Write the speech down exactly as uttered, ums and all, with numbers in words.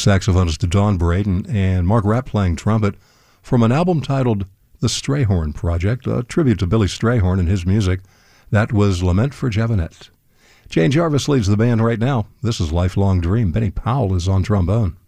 saxophonist Don Braden, and Mark Rapp playing trumpet from an album titled The Strayhorn Project, a tribute to Billy Strayhorn and his music. That was Lament for Jevanette. Jane Jarvis leads the band right now. This is Lifelong Dream. Benny Powell is on trombone.